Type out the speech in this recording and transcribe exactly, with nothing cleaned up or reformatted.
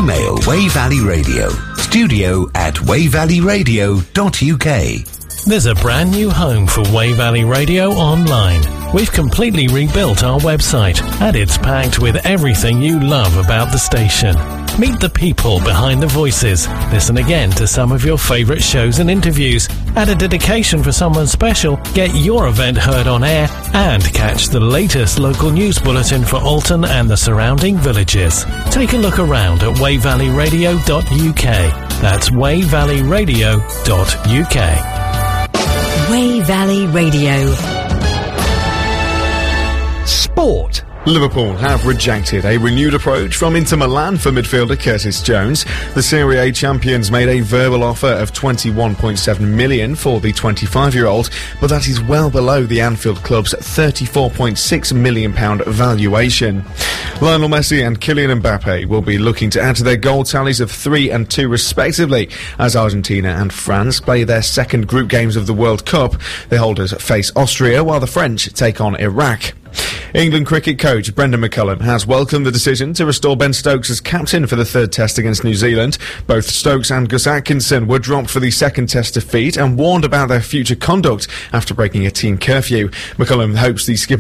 Email Wey Valley Radio, studio at wey valley radio dot u k. There's a brand new home for Wey Valley Radio online. We've completely rebuilt our website, and it's packed with everything you love about the station. Meet the people behind the voices. Listen again to some of your favourite shows and interviews. Add a dedication for someone special. Get your event heard on air, and catch the latest local news bulletin for Alton and the surrounding villages. Take a look around at wey valley radio dot u k. That's wey valley radio dot u k. Wey Valley Radio. Sport. Liverpool have rejected a renewed approach from Inter Milan for midfielder Curtis Jones. The Serie A champions made a verbal offer of twenty-one point seven million pounds for the twenty-five-year-old, but that is well below the Anfield club's thirty-four point six million pounds valuation. Lionel Messi and Kylian Mbappe will be looking to add to their goal tallies of three and two respectively as Argentina and France play their second group games of the World Cup. The holders face Austria while the French take on Iraq. England cricket coach Brendan McCullum has welcomed the decision to restore Ben Stokes as captain for the third test against New Zealand. Both Stokes and Gus Atkinson were dropped for the second test defeat and warned about their future conduct after breaking a team curfew. McCullum hopes the skipper